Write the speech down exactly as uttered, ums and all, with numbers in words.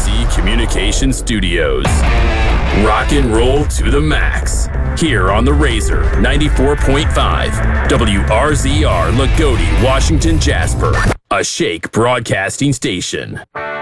C Communication Studios. Rock and roll to the max. Here on the Razor ninety-four point five, W R Z R Lagodi, Washington, Jasper, a Shake Broadcasting station.